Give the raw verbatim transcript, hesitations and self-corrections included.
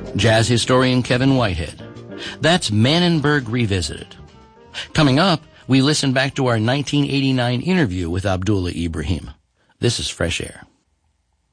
Jazz historian Kevin Whitehead. That's Manenberg Revisited. Coming up, we listen back to our nineteen eighty-nine interview with Abdullah Ibrahim. This is Fresh Air.